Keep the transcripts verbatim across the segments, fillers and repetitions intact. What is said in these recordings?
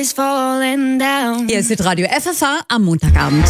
is falling down. Hier ist Radio F F H am Montagabend.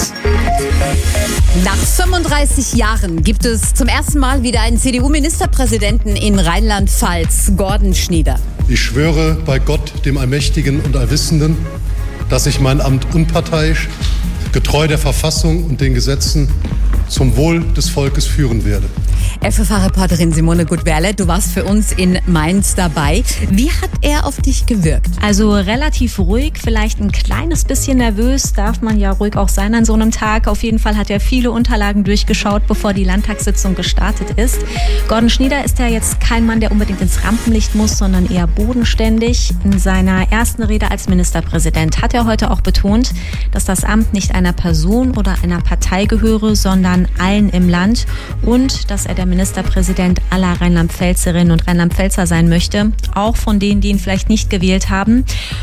Nach fünfunddreißig Jahren gibt es zum ersten Mal wieder einen C D U-Ministerpräsidenten in Rheinland-Pfalz, Gordon Schnieder. Ich schwöre bei Gott, dem Allmächtigen und Allwissenden, dass ich mein Amt unparteiisch, getreu der Verfassung und den Gesetzen zum Wohl des Volkes führen werde. F F H-Reporterin Simone Gutwerle, du warst für uns in Mainz dabei. Wie hat er auf dich gewirkt? Also relativ ruhig, vielleicht ein kleines bisschen nervös, darf man ja ruhig auch sein an so einem Tag. Auf jeden Fall hat er viele Unterlagen durchgeschaut, bevor die Landtagssitzung gestartet ist. Gordon Schnieder ist ja jetzt kein Mann, der unbedingt ins Rampenlicht muss, sondern eher bodenständig. In seiner ersten Rede als Ministerpräsident hat er heute auch betont, dass das Amt nicht einer Person oder einer Partei gehöre, sondern allen im Land und dass er der Ministerpräsident aller Rheinland-Pfälzerinnen und Rheinland-Pfälzer sein möchte, auch von denen, die ihn vielleicht nicht gewählt haben.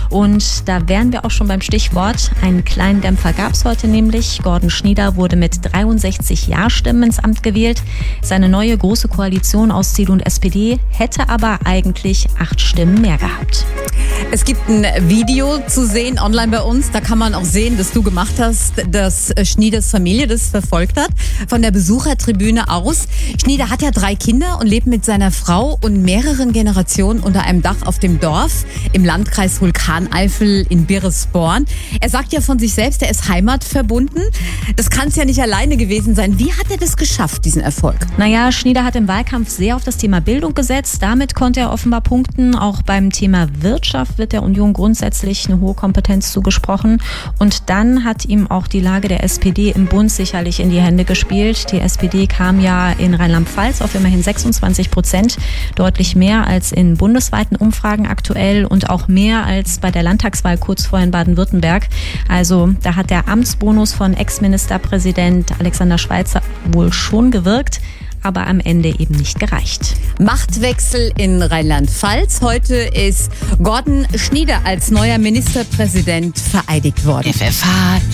Und da wären wir auch schon beim Stichwort. Einen kleinen Dämpfer gab es heute nämlich. Gordon Schnieder wurde mit dreiundsechzig Ja-Stimmen ins Amt gewählt. Seine neue große Koalition aus C D U und S P D hätte aber eigentlich acht Stimmen mehr gehabt. Es gibt ein Video zu sehen online bei uns. Da kann man auch sehen, dass du gemacht hast, dass Schnieders Familie das verfolgt hat, von der Besuchertribüne aus. Schnieder hat ja drei Kinder und lebt mit seiner Frau und mehreren Generationen unter einem Dach auf dem Dorf im Landkreis Vulkaneifel in Birresborn. Er sagt ja von sich selbst, er ist heimatverbunden. Das kann es ja nicht alleine gewesen sein. Wie hat er das geschafft, diesen Erfolg? Naja, Schnieder hat im Wahlkampf sehr auf das Thema Bildung gesetzt. Damit konnte er offenbar punkten. Auch beim Thema Wirtschaft wird der Union grundsätzlich eine hohe Kompetenz zugesprochen. Und dann hat ihm auch die Lage der S P D im Bund sicherlich in die Hände gespielt. Die S P D kam ja in Rheinland-Pfalz auf immerhin sechsundzwanzig Prozent, deutlich mehr als in bundesweiten Umfragen aktuell und auch mehr als bei der Landtagswahl kurz vor in Baden-Württemberg. Also da hat der Amtsbonus von Ex-Ministerpräsident Alexander Schweitzer wohl schon gewirkt, aber am Ende eben nicht gereicht. Machtwechsel in Rheinland-Pfalz. Heute ist Gordon Schnieder als neuer Ministerpräsident vereidigt worden. F F H